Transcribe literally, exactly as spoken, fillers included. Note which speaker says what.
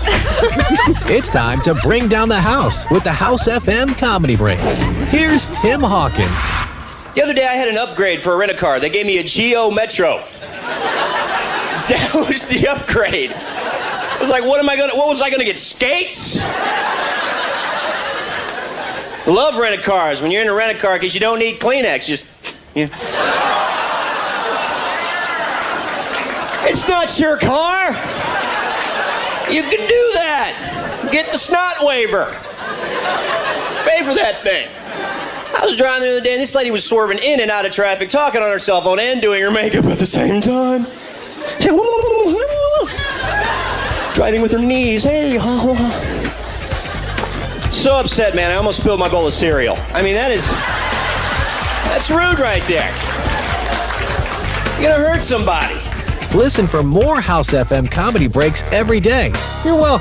Speaker 1: It's time to bring down the house with the House F M Comedy Break. Here's Tim Hawkins.
Speaker 2: The other day I had an upgrade for a rent-a-car. They gave me a Geo Metro. That was the upgrade. I was like, what am I gonna, what was I gonna get, skates? Love rent-a-cars. When you're in a rent-a-car, because you don't need Kleenex, just, you know. It's not your car. You can do that. Get the snot waiver. Pay for that thing. I was driving the other day, and this lady was swerving in and out of traffic, talking on her cell phone and doing her makeup at the same time. Driving with her knees. Hey. So upset, man. I almost spilled my bowl of cereal. I mean, that is... That's rude right there. You're gonna hurt somebody.
Speaker 1: Listen for more House F M Comedy Breaks every day. You're welcome.